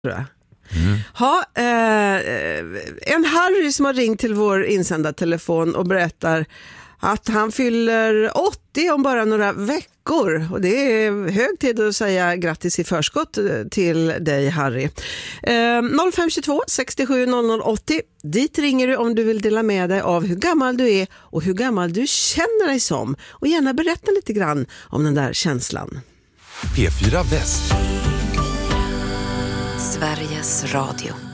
En Harry som har ringt till vår insändartelefon och berättar att han fyller 80 om bara några veckor. Och det är hög tid att säga grattis i förskott till dig, Harry. 0522 67 00 80. Dit ringer du om du vill dela med dig av hur gammal du är och hur gammal du känner dig som. Och gärna berätta lite grann om den där känslan. P4 Väst. Sveriges Radio.